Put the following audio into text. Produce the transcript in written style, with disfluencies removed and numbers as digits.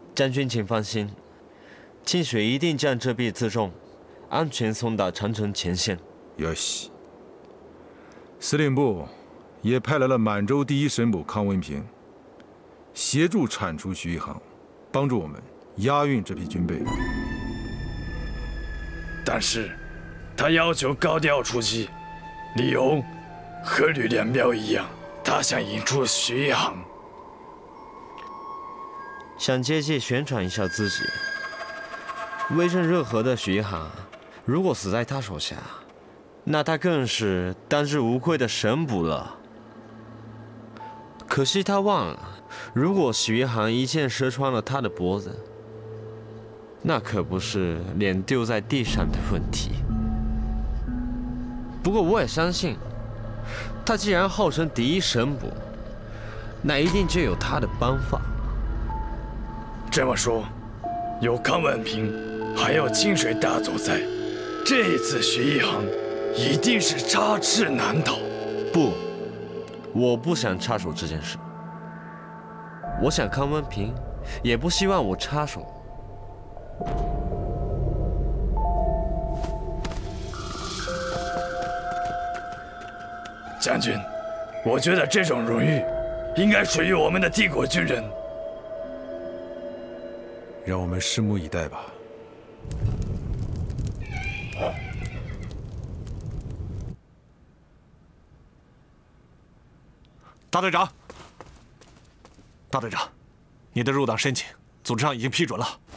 将军请放心，清水一定将这批辎重安全送到长城前线。 よし。司令部也派来了满洲第一神捕康文平，协助铲除徐一航，帮助我们押运这批军备。 但是，他要求高调出击，理由和吕连彪一样，他想引出徐一航， 想借机宣传一下自己。威震热河的徐一航，如果死在他手下，那他更是当之无愧的神捕了。可惜他忘了，如果许一航一箭射穿了他的脖子，那可不是脸丢在地上的问题。不过我也相信，他既然号称第一神捕，那一定就有他的办法。 这么说，有康文平，还有清水大佐在，这一次徐一航一定是插翅难逃。 不，我不想插手这件事。我想康文平也不希望我插手。 将军，我觉得这种荣誉应该属于我们的帝国军人。 让我们拭目以待吧。 大队长，大队长，你的入党申请组织上已经批准了。